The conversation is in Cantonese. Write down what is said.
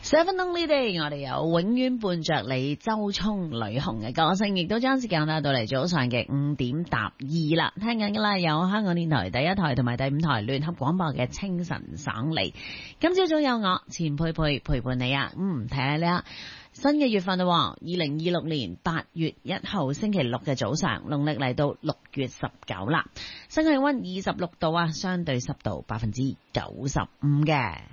Seven Only Day， 我哋有永遠伴着你，周聰女紅嘅歌聲，亦都將時間帶到嚟早上嘅5點答2啦。聽緊嘅啦，有香港電台第一台同埋第5台聯合廣播嘅清晨省里。今朝早有我錢佩佩陪伴你啊。睇下呢新嘅月份啦，2026年8月1號星期六嘅早上，農曆嚟到6月19啦。新氣溫26度啊，相對濕度95%嘅。